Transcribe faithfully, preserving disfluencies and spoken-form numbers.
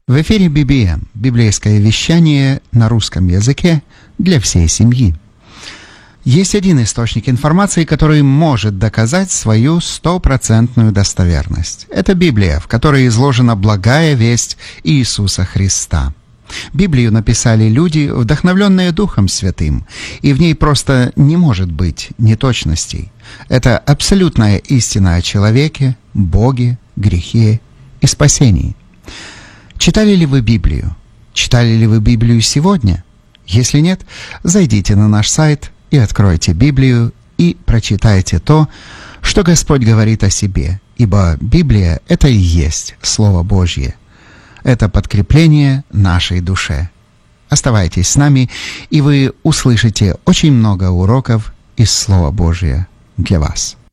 В эфире би би эм, библейское вещание на русском языке для всей семьи. Есть один источник информации, который может доказать свою стопроцентную достоверность. Это Библия, в которой изложена благая весть Иисуса Христа. Библию написали люди, вдохновленные Духом Святым, и в ней просто не может быть неточностей. Это абсолютная истина о человеке, Боге, грехе и спасении. Читали ли вы Библию? Читали ли вы Библию сегодня? Если нет, зайдите на наш сайт и откройте Библию и прочитайте то, что Господь говорит о себе, ибо Библия — это и есть Слово Божье. Это подкрепление нашей душе. Оставайтесь с нами, и вы услышите очень много уроков из Слова Божия для вас.